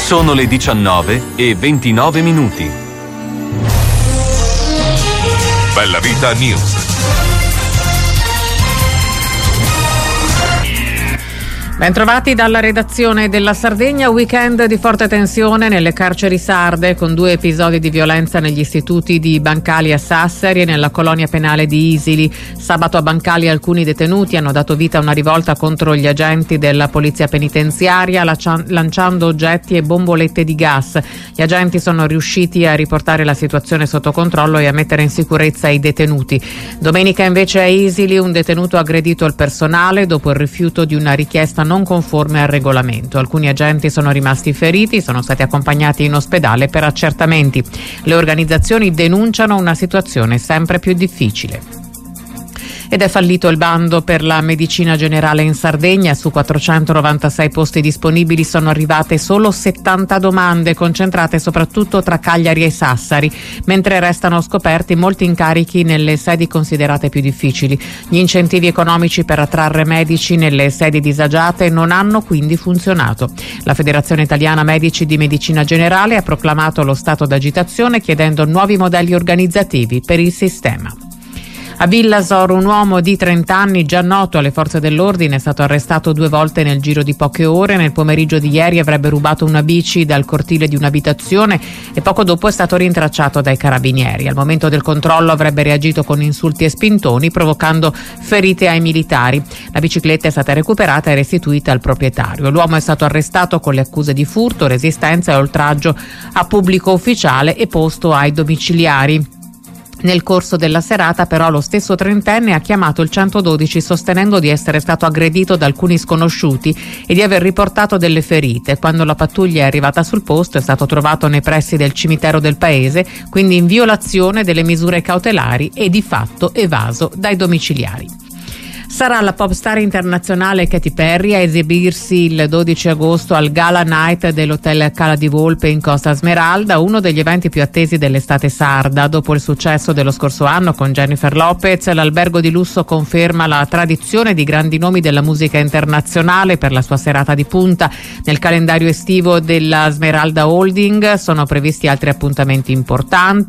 Sono le 19:29. Bella Vita News. Bentrovati dalla redazione della Sardegna. Weekend di forte tensione nelle carceri sarde, con 2 episodi di violenza negli istituti di Bancali a Sassari e nella colonia penale di Isili. Sabato a Bancali alcuni detenuti hanno dato vita a una rivolta contro gli agenti della polizia penitenziaria, lanciando oggetti e bombolette di gas. Gli agenti sono riusciti a riportare la situazione sotto controllo e a mettere in sicurezza i detenuti. Domenica invece a Isili un detenuto ha aggredito il personale dopo il rifiuto di una richiesta non conforme al regolamento. Alcuni agenti sono rimasti feriti, sono stati accompagnati in ospedale per accertamenti. Le organizzazioni denunciano una situazione sempre più difficile. Ed è fallito il bando per la medicina generale in Sardegna. Su 496 posti disponibili sono arrivate solo 70 domande, concentrate soprattutto tra Cagliari e Sassari, mentre restano scoperti molti incarichi nelle sedi considerate più difficili. Gli incentivi economici per attrarre medici nelle sedi disagiate non hanno quindi funzionato. La Federazione Italiana Medici di Medicina Generale ha proclamato lo stato d'agitazione, chiedendo nuovi modelli organizzativi per il sistema. A Villasor un uomo di 30 anni, già noto alle forze dell'ordine, è stato arrestato 2 volte nel giro di poche ore. Nel pomeriggio di ieri avrebbe rubato una bici dal cortile di un'abitazione e poco dopo è stato rintracciato dai carabinieri. Al momento del controllo avrebbe reagito con insulti e spintoni, provocando ferite ai militari. La bicicletta è stata recuperata e restituita al proprietario. L'uomo è stato arrestato con le accuse di furto, resistenza e oltraggio a pubblico ufficiale e posto ai domiciliari. Nel corso della serata però lo stesso trentenne ha chiamato il 112 sostenendo di essere stato aggredito da alcuni sconosciuti e di aver riportato delle ferite. Quando la pattuglia è arrivata sul posto è stato trovato nei pressi del cimitero del paese, quindi in violazione delle misure cautelari e di fatto evaso dai domiciliari. Sarà la pop star internazionale Katy Perry a esibirsi il 12 agosto al Gala Night dell'Hotel Cala di Volpe in Costa Smeralda, uno degli eventi più attesi dell'estate sarda. Dopo il successo dello scorso anno con Jennifer Lopez, l'albergo di lusso conferma la tradizione di grandi nomi della musica internazionale per la sua serata di punta. Nel calendario estivo della Smeralda Holding sono previsti altri appuntamenti importanti.